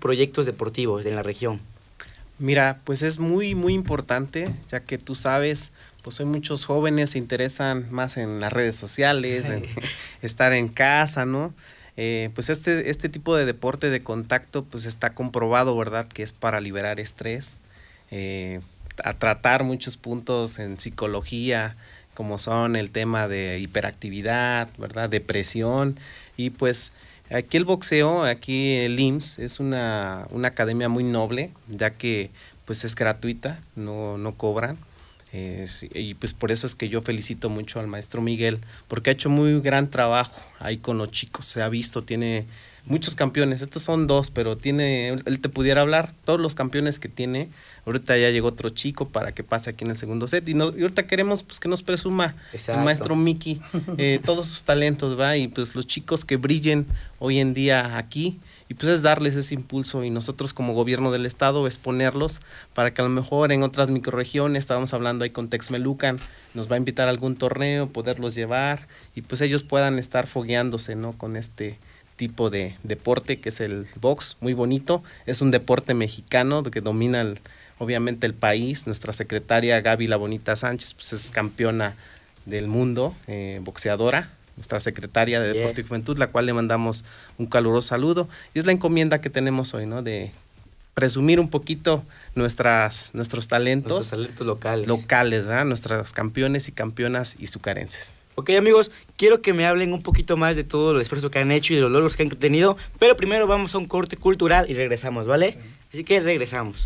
proyectos deportivos en la región? Mira, pues es muy, muy importante, ya que tú sabes, pues hoy muchos jóvenes se interesan más en las redes sociales, en estar en casa, ¿no? Pues este tipo de deporte de contacto, pues está comprobado, ¿verdad?, que es para liberar estrés, a tratar muchos puntos en psicología, como son el tema de hiperactividad, ¿verdad?, depresión, y pues aquí el boxeo, aquí el IMSS es una academia muy noble, ya que pues es gratuita, no cobran, y pues por eso es que yo felicito mucho al maestro Miguel, porque ha hecho muy gran trabajo ahí con los chicos, se ha visto, tiene muchos campeones, estos son 2, pero él te pudiera hablar, todos los campeones que tiene. Ahorita ya llegó otro chico para que pase aquí en el segundo set, y ahorita queremos pues que nos presuma el maestro Miki todos sus talentos, ¿va? Y pues los chicos que brillen hoy en día aquí, y pues es darles ese impulso, y nosotros como gobierno del estado exponerlos para que a lo mejor en otras microrregiones, estábamos hablando ahí con Texmelucan, nos va a invitar a algún torneo, poderlos llevar, y pues ellos puedan estar fogueándose, ¿no?, con este tipo de deporte que es el box, muy bonito, es un deporte mexicano que domina obviamente el país. Nuestra secretaria Gaby La Bonita Sánchez pues es campeona del mundo, boxeadora, nuestra secretaria de Deporte y Juventud, la cual le mandamos un caluroso saludo, y es la encomienda que tenemos hoy, ¿no?, de presumir un poquito nuestros talentos locales, ¿verdad?, nuestros campeones y campeonas izucarenses. Ok, amigos, quiero que me hablen un poquito más de todo el esfuerzo que han hecho y de los logros que han tenido, pero primero vamos a un corte cultural y regresamos, ¿vale? Así que regresamos.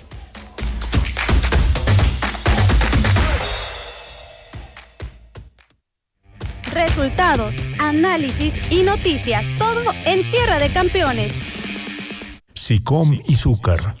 Resultados, análisis y noticias, todo en Tierra de Campeones. SICOM Izúcar.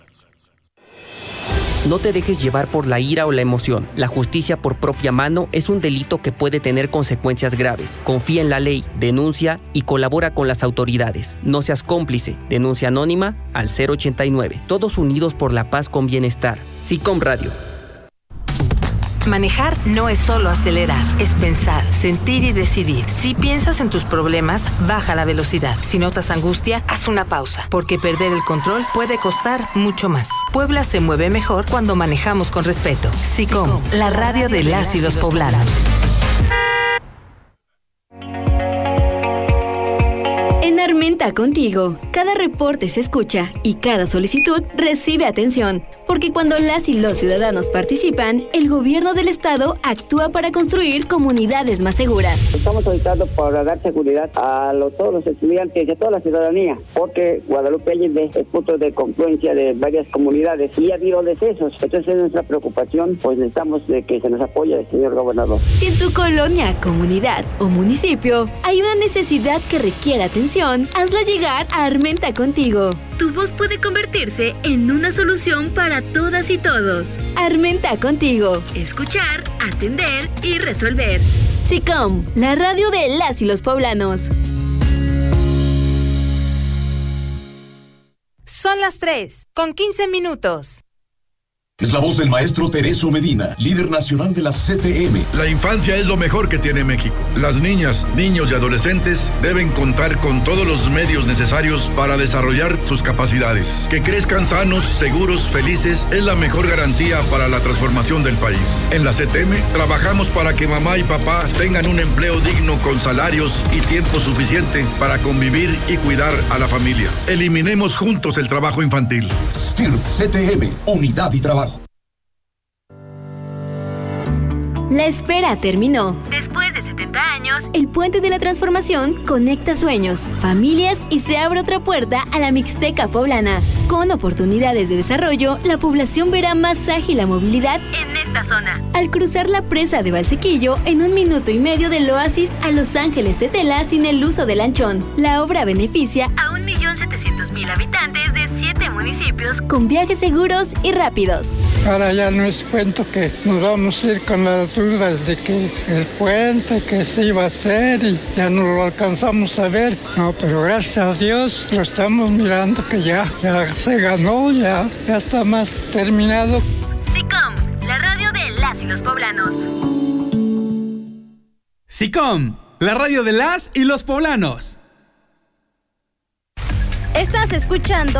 No te dejes llevar por la ira o la emoción. La justicia por propia mano es un delito que puede tener consecuencias graves. Confía en la ley, denuncia y colabora con las autoridades. No seas cómplice. Denuncia anónima al 089. Todos unidos por la paz con bienestar. SICOM Radio. Manejar no es solo acelerar, es pensar, sentir y decidir. Si piensas en tus problemas, baja la velocidad. Si notas angustia, haz una pausa, porque perder el control puede costar mucho más. Puebla se mueve mejor cuando manejamos con respeto. SICOM, la radio de las y los poblanos. En Armenta Contigo, cada reporte se escucha y cada solicitud recibe atención, porque cuando las y los ciudadanos participan, el gobierno del estado actúa para construir comunidades más seguras. Estamos solicitando para dar seguridad a todos los estudiantes y a toda la ciudadanía, porque Guadalupe Allende es punto de confluencia de varias comunidades y ha habido decesos. Entonces es nuestra preocupación, pues necesitamos de que se nos apoye el señor gobernador. Si en tu colonia, comunidad o municipio hay una necesidad que requiere atención, hazla llegar a Armenta Contigo. Tu voz puede convertirse en una solución para todas y todos. Armenta Contigo. Escuchar, atender y resolver. SICOM, la radio de las y los poblanos. Son las 3:15. Es la voz del maestro Tereso Medina, líder nacional de la CTM. La infancia es lo mejor que tiene México. Las niñas, niños y adolescentes deben contar con todos los medios necesarios para desarrollar sus capacidades. Que crezcan sanos, seguros, felices es la mejor garantía para la transformación del país. En la CTM trabajamos para que mamá y papá tengan un empleo digno con salarios y tiempo suficiente para convivir y cuidar a la familia. Eliminemos juntos el trabajo infantil. STIRT CTM, unidad y trabajo. La espera terminó. Después de 70 años, el Puente de la Transformación conecta sueños, familias y se abre otra puerta a la Mixteca poblana. Con oportunidades de desarrollo, la población verá más ágil la movilidad en esta zona. Al cruzar la presa de Valsequillo en 1 minuto y medio del Oasis a Los Ángeles de Tela sin el uso del lanchón. La obra beneficia a 1.700.000 habitantes de 7 municipios con viajes seguros y rápidos. Ahora ya no es cuento que nos vamos a ir con las dudas de que el puente que se iba a hacer y ya no lo alcanzamos a ver. No, pero gracias a Dios lo estamos mirando que ya se ganó, ya está más terminado. SICOM, la radio de las y los poblanos. SICOM, la radio de las y los poblanos. Estás escuchando